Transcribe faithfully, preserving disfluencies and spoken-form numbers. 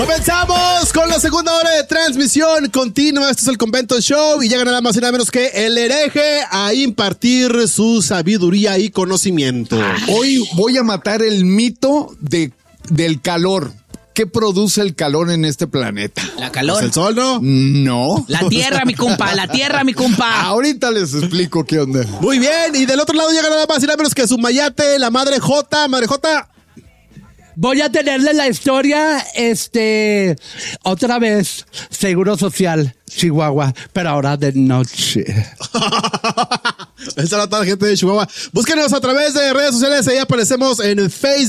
Comenzamos con la segunda hora de transmisión continua. Esto es el Convento Show y llega nada más y nada menos que el hereje a impartir su sabiduría y conocimiento. Hoy voy a matar el mito de, del calor. ¿Qué produce el calor en este planeta? La calor. ¿Es el sol, no? No. La tierra, mi compa, la tierra, mi compa. Ahorita les explico qué onda. Muy bien, y del otro lado llega nada más y nada menos que su mayate, la madre J. Madre J. Voy a tenerle la historia, este, otra vez, Seguro Social, Chihuahua, pero ahora de noche. Esa es la toda la gente de Chihuahua. Búsquenos a través de redes sociales, ahí aparecemos en Facebook.